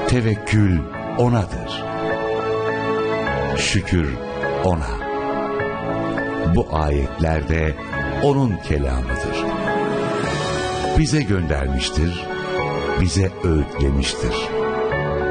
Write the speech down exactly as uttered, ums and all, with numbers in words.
Tevekkül O'nadır. Şükür O'na. Bu ayetlerde O'nun kelamıdır. Bize göndermiştir, bize öğütlemiştir.